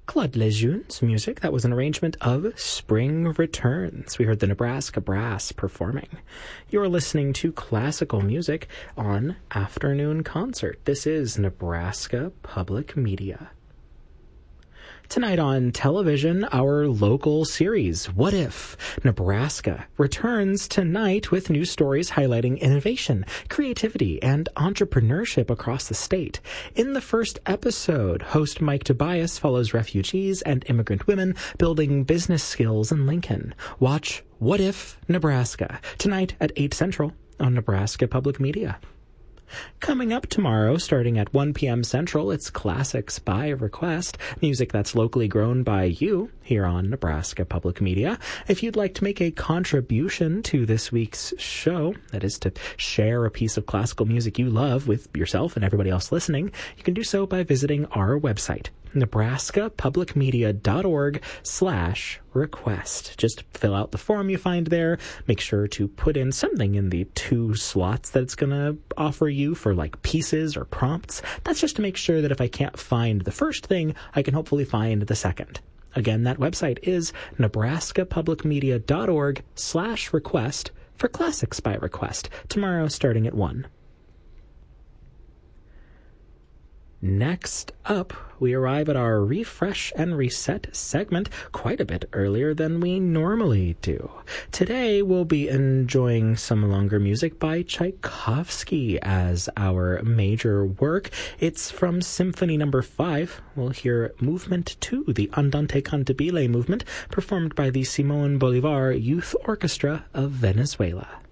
Claude Lejeune's music. That was an arrangement of Spring Returns. We heard the Nebraska Brass performing. You're listening to classical music on Afternoon Concert. This is Nebraska Public Media. Tonight on television, our local series, What If? Nebraska returns tonight with new stories highlighting innovation, creativity, and entrepreneurship across the state. In the first episode, host Mike Tobias follows refugees and immigrant women building business skills in Lincoln. Watch What If? Nebraska tonight at 8 Central on Nebraska Public Media. Coming up tomorrow, starting at 1 p.m. Central, it's Classics by Request, music that's locally grown by you here on Nebraska Public Media. If you'd like to make a contribution to this week's show, that is to share a piece of classical music you love with yourself and everybody else listening, you can do so by visiting our website, nebraskapublicmedia.org/request. Just fill out the form you find there. Make sure to put in something in the 2 slots that it's going to offer you for like pieces or prompts. That's just to make sure that if I can't find the first thing, I can hopefully find the second. Again, that website is nebraskapublicmedia.org/request for Classics by Request. Tomorrow starting at 1. Next up, we arrive at our Refresh and Reset segment quite a bit earlier than we normally do. Today, we'll be enjoying some longer music by Tchaikovsky as our major work. It's from Symphony No. 5. We'll hear Movement 2, the Andante Cantabile movement, performed by the Simón Bolívar Youth Orchestra of Venezuela.